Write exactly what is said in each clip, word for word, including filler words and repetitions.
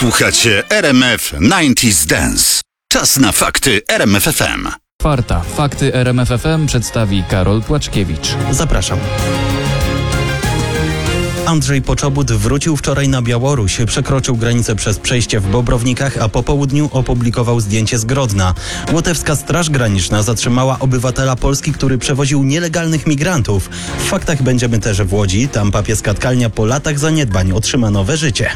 Słuchacie R M F dziewięćdziesiąt Dance. Czas na fakty R M F F M. Czwarta. Fakty R M F F M przedstawi Karol Płaczkiewicz. Zapraszam. Andrzej Poczobut wrócił wczoraj na Białoruś, przekroczył granicę przez przejście w Bobrownikach, a po południu opublikował zdjęcie z Grodna. Łotewska Straż Graniczna zatrzymała obywatela Polski, który przewoził nielegalnych migrantów. W faktach będziemy też w Łodzi, tam papieska tkalnia po latach zaniedbań otrzyma nowe życie.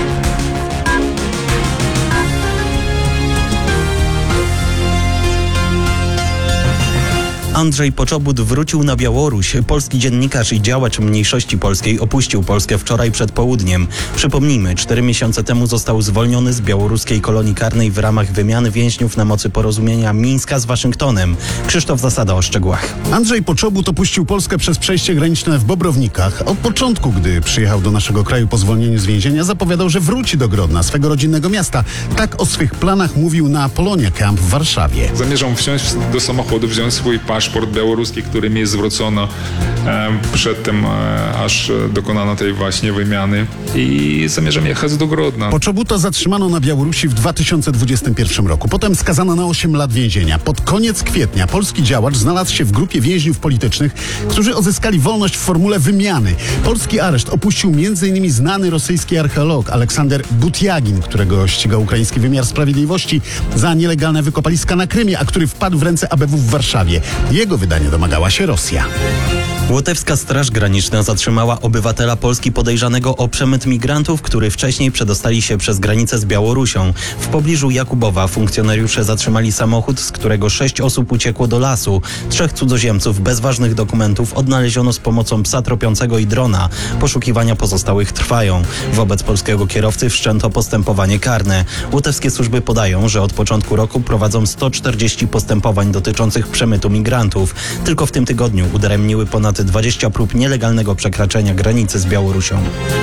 Andrzej Poczobut wrócił na Białoruś. Polski dziennikarz i działacz mniejszości polskiej opuścił Polskę wczoraj przed południem. Przypomnijmy, cztery miesiące temu został zwolniony z białoruskiej kolonii karnej w ramach wymiany więźniów na mocy porozumienia Mińska z Waszyngtonem. Krzysztof Zasada o szczegółach. Andrzej Poczobut opuścił Polskę przez przejście graniczne w Bobrownikach. Od początku, gdy przyjechał do naszego kraju po zwolnieniu z więzienia, zapowiadał, że wróci do Grodna, swego rodzinnego miasta. Tak o swych planach mówił na Polonia Camp w Warszawie. Zamierzam wsiąść do samochodu, wziąć swój paszport białoruski, który mi zwrócono e, przedtem, e, aż dokonano tej właśnie wymiany, i zamierzam jechać do Grodna. Poczobuta zatrzymano na Białorusi w dwa tysiące dwudziestym pierwszym roku. Potem skazano na osiem lat więzienia. Pod koniec kwietnia polski działacz znalazł się w grupie więźniów politycznych, którzy uzyskali wolność w formule wymiany. Polski areszt opuścił między innymi znany rosyjski archeolog Aleksander Butiagin, którego ścigał ukraiński wymiar sprawiedliwości za nielegalne wykopaliska na Krymie, a który wpadł w ręce A B W w Warszawie. Jego wydania domagała się Rosja. Łotewska Straż Graniczna zatrzymała obywatela Polski podejrzanego o przemyt migrantów, który wcześniej przedostali się przez granicę z Białorusią. W pobliżu Jakubowa funkcjonariusze zatrzymali samochód, z którego sześć osób uciekło do lasu. Trzech cudzoziemców bez ważnych dokumentów odnaleziono z pomocą psa tropiącego i drona. Poszukiwania pozostałych trwają. Wobec polskiego kierowcy wszczęto postępowanie karne. Łotewskie służby podają, że od początku roku prowadzą sto czterdzieści postępowań dotyczących przemytu migrantów. Tylko w tym tygodniu udaremniły ponad dwadzieścia prób nielegalnego przekraczania granicy z Białorusią.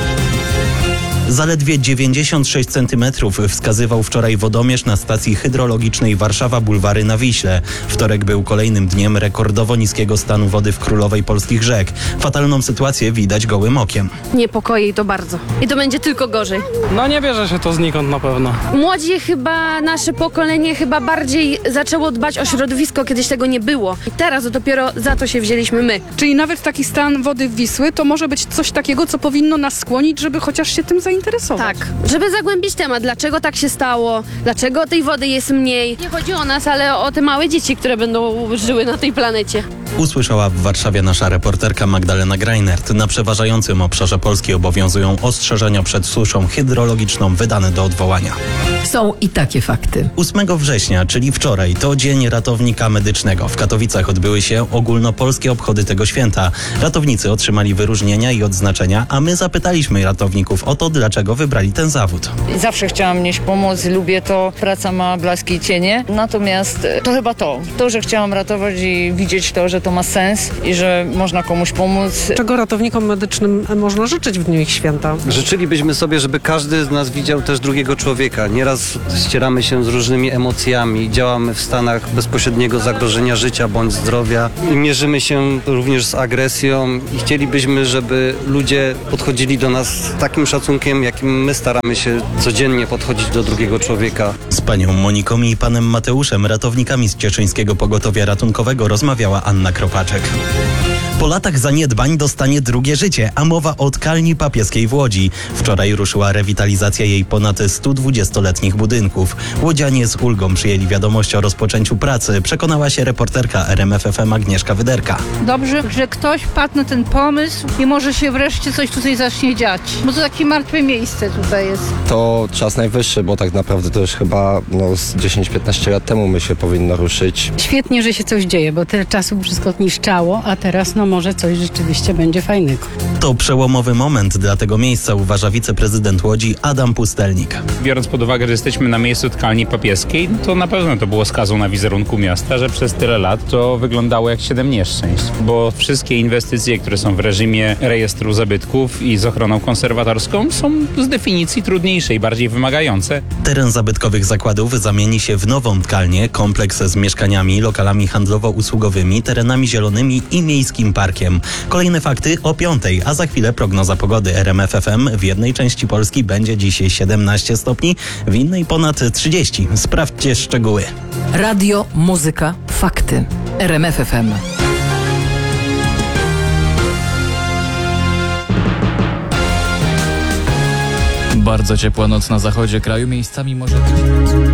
Zaledwie dziewięćdziesiąt sześć centymetrów wskazywał wczoraj wodomierz na stacji hydrologicznej Warszawa Bulwary na Wiśle. Wtorek był kolejnym dniem rekordowo niskiego stanu wody w królowej polskich rzek. Fatalną sytuację widać gołym okiem. Niepokoi to bardzo. I to będzie tylko gorzej. No nie bierze się to znikąd na pewno. Młodzi chyba, nasze pokolenie chyba bardziej zaczęło dbać o środowisko, kiedyś tego nie było. I teraz dopiero za to się wzięliśmy my. Czyli nawet taki stan wody Wisły to może być coś takiego, co powinno nas skłonić, żeby chociaż się tym zainteresować. Tak, żeby zagłębić temat, dlaczego tak się stało, dlaczego tej wody jest mniej. Nie chodzi o nas, ale o te małe dzieci, które będą żyły na tej planecie. Usłyszała w Warszawie nasza reporterka Magdalena Greinert. Na przeważającym obszarze Polski obowiązują ostrzeżenia przed suszą hydrologiczną wydane do odwołania. Są i takie fakty. ósmego września, czyli wczoraj, to Dzień Ratownika Medycznego. W Katowicach odbyły się ogólnopolskie obchody tego święta. Ratownicy otrzymali wyróżnienia i odznaczenia, a my zapytaliśmy ratowników o to, dlaczego wybrali ten zawód. Zawsze chciałam nieść pomoc, lubię to, praca ma blaski i cienie, natomiast to chyba to, to, że chciałam ratować i widzieć to, że to ma sens i że można komuś pomóc. Czego ratownikom medycznym można życzyć w dniu ich święta? Życzylibyśmy sobie, żeby każdy z nas widział też drugiego człowieka. Nieraz ścieramy się z różnymi emocjami, działamy w stanach bezpośredniego zagrożenia życia bądź zdrowia i mierzymy się również z agresją i chcielibyśmy, żeby ludzie podchodzili do nas z takim szacunkiem, jakim my staramy się codziennie podchodzić do drugiego człowieka. Z panią Moniką i panem Mateuszem, ratownikami z Cieszyńskiego Pogotowia Ratunkowego, rozmawiała Anna Kropaczek. Po latach zaniedbań dostanie drugie życie, a mowa o tkalni papieskiej w Łodzi. Wczoraj ruszyła rewitalizacja jej ponad stu dwudziestoletnich budynków. Łodzianie z ulgą przyjęli wiadomość o rozpoczęciu pracy, przekonała się reporterka R M F F M Agnieszka Wyderka. Dobrze, że ktoś wpadł na ten pomysł i może się wreszcie coś tutaj zacznie dziać, bo to takie martwe miejsce tutaj jest. To czas najwyższy, bo tak naprawdę to już chyba no, z dziesięć piętnaście lat temu my się powinno ruszyć. Świetnie, że się coś dzieje, bo tyle czasu wszystko niszczało, a teraz no może coś rzeczywiście będzie fajnego. To przełomowy moment dla tego miejsca, uważa wiceprezydent Łodzi Adam Pustelnik. Biorąc pod uwagę, że jesteśmy na miejscu tkalni papieskiej, to na pewno to było skazą na wizerunku miasta, że przez tyle lat to wyglądało jak siedem nieszczęść, bo wszystkie inwestycje, które są w reżimie rejestru zabytków i z ochroną konserwatorską, są z definicji trudniejsze i bardziej wymagające. Teren zabytkowych zakładów zamieni się w nową tkalnię, kompleks z mieszkaniami, lokalami handlowo-usługowymi, terenami zielonymi i miejskim parkiem. Kolejne fakty o piątej, a za chwilę prognoza pogody R M F F M. W jednej części Polski będzie dzisiaj siedemnaście stopni, w innej ponad trzydzieści. Sprawdźcie szczegóły. Radio, muzyka, fakty. R M F F M. Bardzo ciepła noc na zachodzie kraju, miejscami może być...